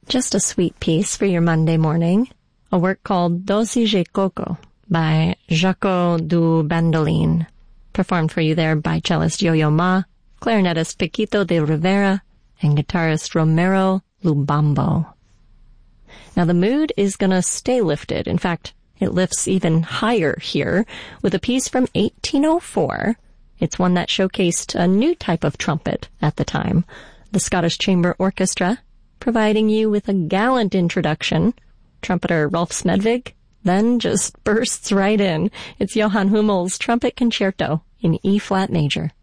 Just a sweet piece for your Monday morning, a work called Dosi Je Coco by Jaco du Bandolin, performed for you there by cellist Yo-Yo Ma, clarinetist Paquito de Rivera, and guitarist Romero Lubambo. Now the mood is gonna stay lifted. In fact, it lifts even higher here with a piece from 1804. It's one that showcased a new type of trumpet at the time, the Scottish Chamber Orchestra, providing you with a gallant introduction. Trumpeter Rolf Smedvig then just bursts right in. It's Johann Hummel's Trumpet Concerto in E-flat major.